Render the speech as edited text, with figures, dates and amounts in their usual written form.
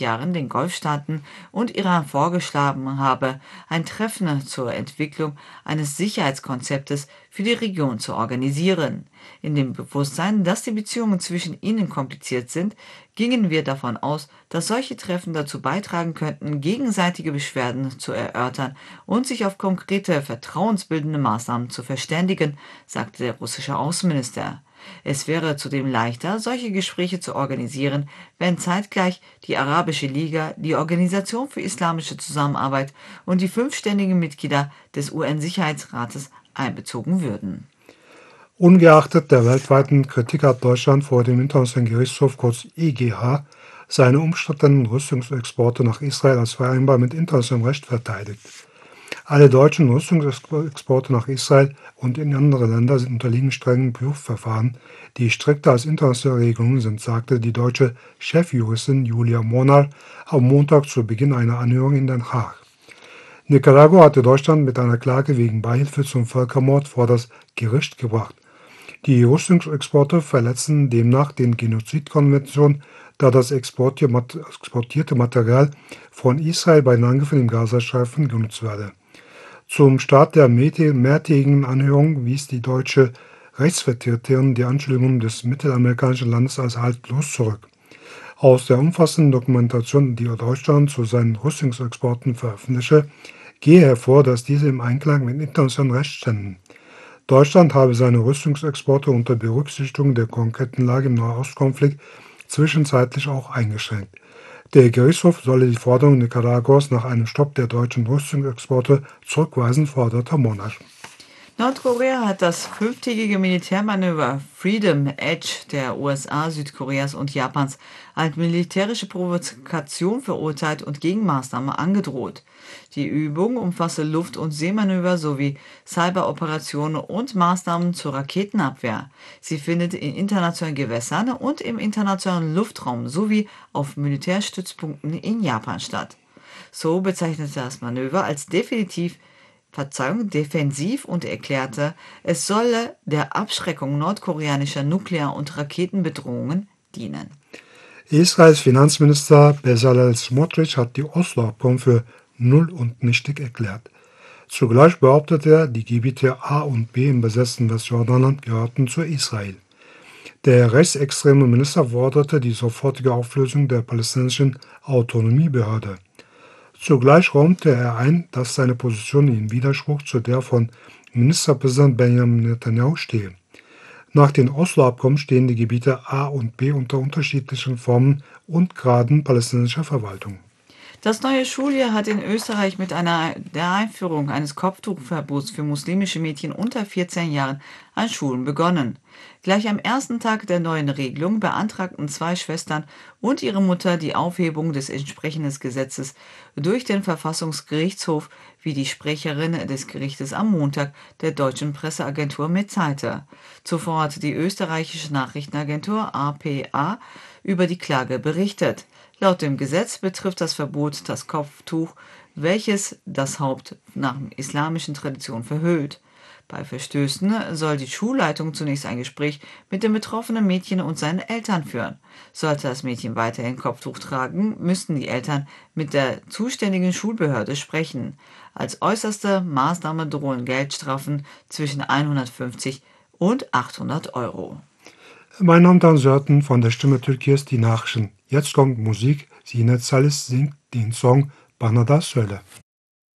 Jahren den Golfstaaten und Iran vorgeschlagen habe, ein Treffen zur Entwicklung eines Sicherheitskonzeptes für die Region zu organisieren. In dem Bewusstsein, dass die Beziehungen zwischen ihnen kompliziert sind, gingen wir davon aus, dass solche Treffen dazu beitragen könnten, gegenseitige Beschwerden zu erörtern und sich auf konkrete vertrauensbildende Maßnahmen zu verständigen, sagte der russische Außenminister. Es wäre zudem leichter, solche Gespräche zu organisieren, wenn zeitgleich die Arabische Liga, die Organisation für islamische Zusammenarbeit und die 5 ständigen Mitglieder des UN-Sicherheitsrates einbezogen würden. Ungeachtet der weltweiten Kritik hat Deutschland vor dem Internationalen Gerichtshof, kurz IGH, seine umstrittenen Rüstungsexporte nach Israel als vereinbar mit internationalem Recht verteidigt. Alle deutschen Rüstungsexporte nach Israel und in andere Länder unterliegen strengen Prüfverfahren, die strikter als internationale Regelungen sind, sagte die deutsche Chefjuristin Julia Monal am Montag zu Beginn einer Anhörung in Den Haag. Nicaragua hatte Deutschland mit einer Klage wegen Beihilfe zum Völkermord vor das Gericht gebracht. Die Rüstungsexporte verletzen demnach die Genozidkonvention, da das exportierte Material von Israel bei den Angriffen im Gazastreifen genutzt werde. Zum Start der mehrtägigen Anhörung wies die deutsche Rechtsvertreterin die Anschuldigungen des mittelamerikanischen Landes als haltlos zurück. Aus der umfassenden Dokumentation, die Deutschland zu seinen Rüstungsexporten veröffentlichte, gehe hervor, dass diese im Einklang mit internationalem Recht ständen. Deutschland habe seine Rüstungsexporte unter Berücksichtigung der konkreten Lage im Nahostkonflikt zwischenzeitlich auch eingeschränkt. Der Gerichtshof solle die Forderung Nicaraguas nach einem Stopp der deutschen Rüstungsexporte zurückweisen, forderte Monat. Nordkorea hat das 5-tägige Militärmanöver Freedom Edge der USA, Südkoreas und Japans als militärische Provokation verurteilt und Gegenmaßnahmen angedroht. Die Übung umfasse Luft- und Seemanöver sowie Cyberoperationen und Maßnahmen zur Raketenabwehr. Sie findet in internationalen Gewässern und im internationalen Luftraum sowie auf Militärstützpunkten in Japan statt. Seoul bezeichnete das Manöver als defensiv und erklärte, es solle der Abschreckung nordkoreanischer Nuklear- und Raketenbedrohungen dienen. Israels Finanzminister Bezalel Smotrich hat die Oslo-Abkommen für null und nichtig erklärt. Zugleich behauptete er, die Gebiete A und B im besetzten Westjordanland gehörten zu Israel. Der rechtsextreme Minister forderte die sofortige Auflösung der palästinensischen Autonomiebehörde. Zugleich räumte er ein, dass seine Position in Widerspruch zu der von Ministerpräsident Benjamin Netanyahu stehe. Nach den Oslo-Abkommen stehen die Gebiete A und B unter unterschiedlichen Formen und Graden palästinensischer Verwaltung. Das neue Schuljahr hat in Österreich mit der Einführung eines Kopftuchverbots für muslimische Mädchen unter 14 Jahren an Schulen begonnen. Gleich am ersten Tag der neuen Regelung beantragten 2 Schwestern und ihre Mutter die Aufhebung des entsprechenden Gesetzes durch den Verfassungsgerichtshof, wie die Sprecherin des Gerichtes am Montag der deutschen Presseagentur mitteilte. Zuvor hatte die österreichische Nachrichtenagentur APA über die Klage berichtet. Laut dem Gesetz betrifft das Verbot das Kopftuch, welches das Haupt nach islamischen Tradition verhüllt. Bei Verstößen soll die Schulleitung zunächst ein Gespräch mit dem betroffenen Mädchen und seinen Eltern führen. Sollte das Mädchen weiterhin Kopftuch tragen, müssten die Eltern mit der zuständigen Schulbehörde sprechen. Als äußerste Maßnahme drohen Geldstrafen zwischen 150 und 800 Euro. Meine Damen und Herren, von der Stimme Türkiye's die Nachrichten. Jetzt kommt Musik. Sinet Salis singt den Song Bana da Söyle.